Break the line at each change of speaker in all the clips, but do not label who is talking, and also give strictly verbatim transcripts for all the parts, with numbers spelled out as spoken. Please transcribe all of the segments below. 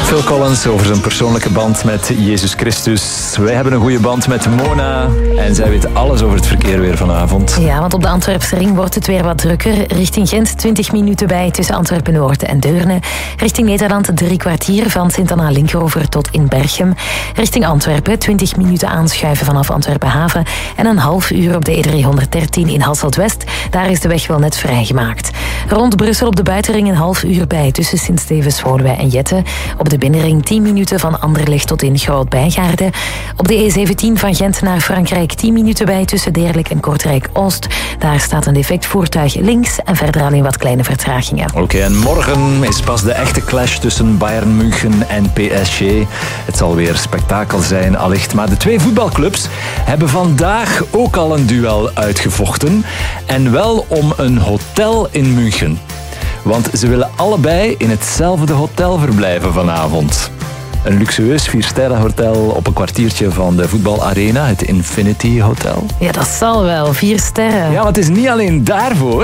Phil Collins over zijn persoonlijke band met Jezus Christus. Wij hebben een goede band met Mona en zij weet alles over het verkeer weer vanavond.
Ja, want op de Antwerpse ring wordt het weer wat drukker. Richting Gent twintig minuten bij tussen Antwerpen-Noord en Deurne. Richting Nederland drie kwartier van Sint-Anna-Linkeroever tot in Berchem. Richting Antwerpen twintig minuten aanschuiven vanaf Antwerpen-Haven. En een half uur op de E driehonderddertien in Hasselt-West. Daar is de weg wel net vrijgemaakt. Rond Brussel op de buitenring een half uur bij tussen Sint-Stevens, Woluwe en Jette. Op de binnenring tien minuten van Anderlecht tot in Groot-Bijgaarde. Op de E zeventien van Gent naar Frankrijk tien minuten bij tussen Deerlijk en Kortrijk-Oost. Daar staat een defect voertuig links en verder alleen wat kleine vertragingen.
Oké, okay, en morgen is pas de echte clash tussen Bayern München en P S G. Het zal weer spektakel zijn, allicht. Maar de twee voetbalclubs hebben vandaag ook al een duel uitgevochten. En wel om een hotel in München. Want ze willen allebei in hetzelfde hotel verblijven vanavond. Een luxueus viersterrenhotel op een kwartiertje van de voetbalarena, het Infinity Hotel.
Ja, dat zal wel. Vier sterren.
Ja, maar het is niet alleen daarvoor.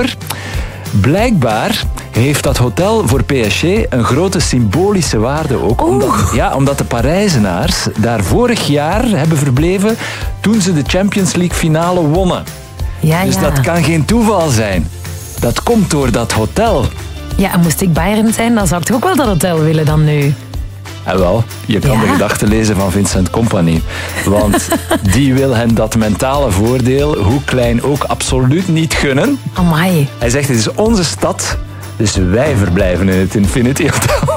Blijkbaar heeft dat hotel voor P S G een grote symbolische waarde ook. Omdat, ja, omdat de Parijzenaars daar vorig jaar hebben verbleven toen ze de Champions League finale wonnen.
Ja,
dus
ja.
dat kan geen toeval zijn. Dat komt door dat hotel.
Ja, en moest ik Bayern zijn, dan zou ik toch ook wel dat hotel willen dan nu.
En wel, je kan
ja.
de gedachten lezen van Vincent Kompany. Want die wil hen dat mentale voordeel, hoe klein ook, absoluut niet gunnen.
Amai.
Hij zegt, het is onze stad, dus wij verblijven in het Infinity Hotel.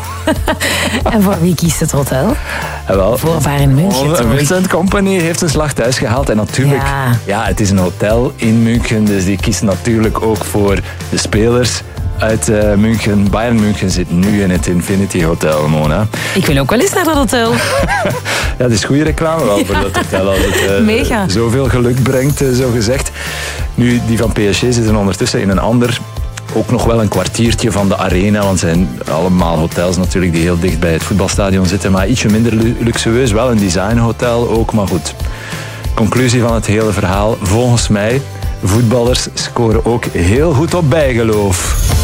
En voor wie kiest het hotel?
En wel,
voor Bayern München.
Oh, Vincent Kompany heeft een slag thuis gehaald. En natuurlijk,
ja.
ja, het is een hotel in München, dus die kiest natuurlijk ook voor de spelers uit uh, München. Bayern München zit nu in het Infinity Hotel, Mona.
Ik wil ook wel eens naar dat hotel.
Ja, het is goede reclame wel ja. voor dat hotel. Als het uh,
Mega.
zoveel geluk brengt, uh, zo gezegd. Nu, die van P S G zitten ondertussen in een ander, ook nog wel een kwartiertje van de arena, want het zijn allemaal hotels natuurlijk die heel dicht bij het voetbalstadion zitten, maar ietsje minder luxueus, wel een designhotel ook, maar goed. Conclusie van het hele verhaal, volgens mij, voetballers scoren ook heel goed op bijgeloof.